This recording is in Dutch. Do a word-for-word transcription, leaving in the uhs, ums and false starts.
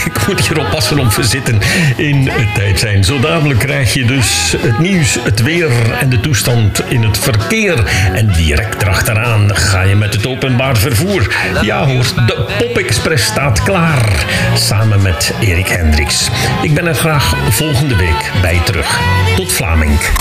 Ik moet hier oppassen of we zitten in het tijd zijn. Zo dadelijk krijg je dus het nieuws, het weer en de toestand in het verkeer. En direct erachteraan ga je met het openbaar vervoer. Ja hoor, de Pop Express staat klaar. Samen met Erik Hendricks. Ik ben er graag volgende week bij terug. Tot Vlaming.